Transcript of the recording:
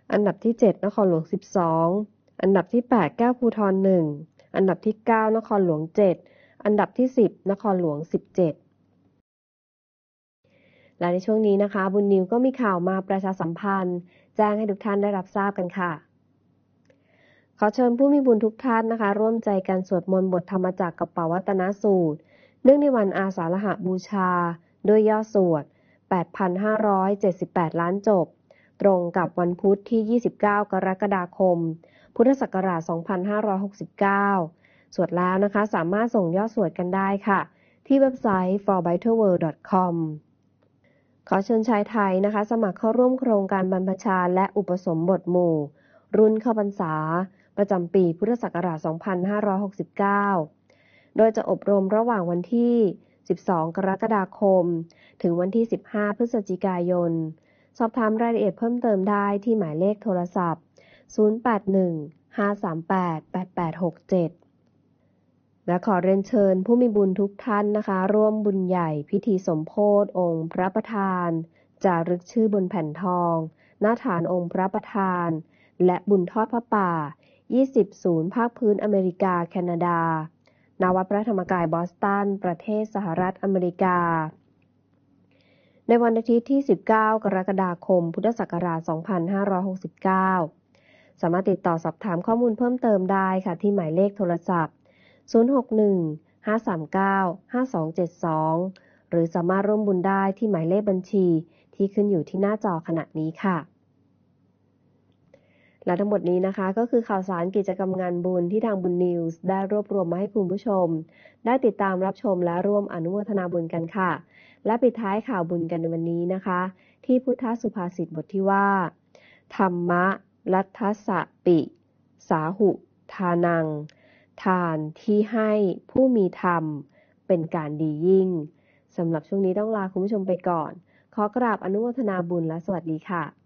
อันดับที่7นครหลวง12อันดับที่8แก้วภูธร1อันดับที่9นครหลวง7อันดับที่10นครหลวง17และในช่วงนี้นะคะบุญนิวก็มีข่าวมาประชาสัมพันธ์แจ้งให้ทุกท่านได้รับทราบกันค่ะขอเชิญผู้มีบุญทุกท่านนะคะร่วมใจกันสวดมนต์บทธรรมจักรกับปวัตตนสูตรเนื่องในวันอาสาฬหบูชาด้วยยอดสวด 8,578 ล้านจบตรงกับวันพุธที่29กรกฎาคมพุทธศักราช2569สวดแล้วนะคะสามารถส่งยอดสวดกันได้ค่ะที่เว็บไซต์ forbitterworld.com ขอเชิญชายไทยนะคะสมัครเข้าร่วมโครงการบรรพชาและอุปสมบทหมู่รุ่นเข้าพรรษาประจำปีพุทธศักราช2569โดยจะอบรมระหว่างวันที่12กรกฎาคมถึงวันที่15พฤศจิกายนสอบถามรายละเอียดเพิ่มเติมได้ที่หมายเลขโทรศัพท์0815388867และขอเรียนเชิญผู้มีบุญทุกท่านนะคะร่วมบุญใหญ่พิธีสมโภชองค์พระประธานจารึกชื่อบนแผ่นทองหน้าฐานองค์พระประธานและบุญทอดพระป่า20ศูนย์ภาคพื้นอเมริกาแคนาดาณวัดพระธรรมกายบอสตันประเทศสหรัฐอเมริกาในวันอาทิตย์ที่19กรกฎาคมพุทธศักราช2569สามารถติดต่อสอบถามข้อมูลเพิ่มเติมได้ค่ะที่หมายเลขโทรศัพท์061-539-5272หรือสามารถร่วมบุญได้ที่หมายเลขบัญชีที่ขึ้นอยู่ที่หน้าจอขณะนี้ค่ะและทั้งหมดนี้นะคะก็คือข่าวสารกิจกรรมงานบุญที่ทางบุญนิวส์ได้รวบรวมมาให้คุณผู้ชมได้ติดตามรับชมและร่วมอนุโมทนาบุญกันค่ะและปิดท้ายข่าวบุญกันในวันนี้นะคะที่พุทธสุภาษิตบทที่ว่าธรรมะลัทธัสสะปิสาหุทานังทานที่ให้ผู้มีธรรมเป็นการดียิ่งสำหรับช่วงนี้ต้องลาคุณผู้ชมไปก่อนขอกราบอนุโมทนาบุญและสวัสดีค่ะ